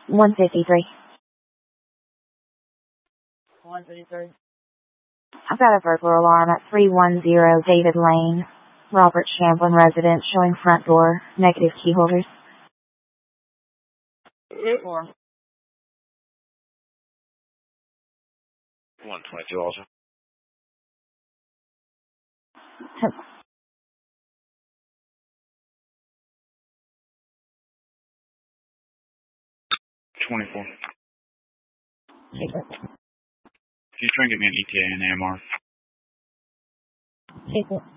153. 153. I've got a burglar alarm at 310 David Lane, Robert Shamblin residence, showing front door, negative key holders. 4. 122 also. 24. Secret. If you try and get me an ETA and AMR. Secret.